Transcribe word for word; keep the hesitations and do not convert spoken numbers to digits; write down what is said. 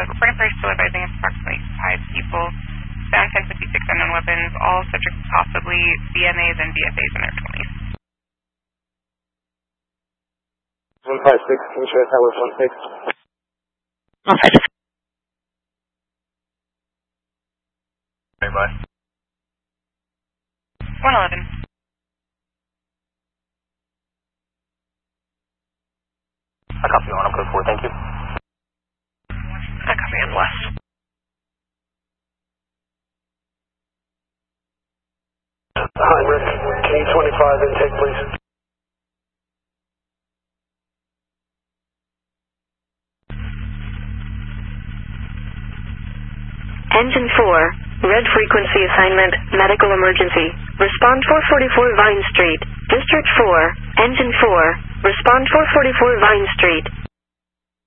reporting for still advising approximately five people, found ten fifty-six unknown weapons, all subjects possibly B M As and B F As in their twenties. one five six, can you share Tower one six? one five six. Bye. one eleven. I copy you on, I'm code four, thank you. I copy on West. Hi, Rick. K twenty-five intake, please. Engine four, red frequency assignment, medical emergency. Respond four forty-four Vine Street. District four, Engine four, respond four forty-four Vine Street.